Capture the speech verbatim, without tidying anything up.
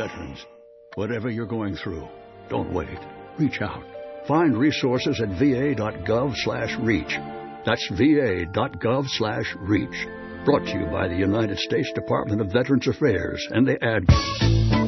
veterans. Whatever you're going through, don't wait. Reach out. Find resources at va.gov slash reach. That's va.gov slash reach. Brought to you by the United States Department of Veterans Affairs and the Ad.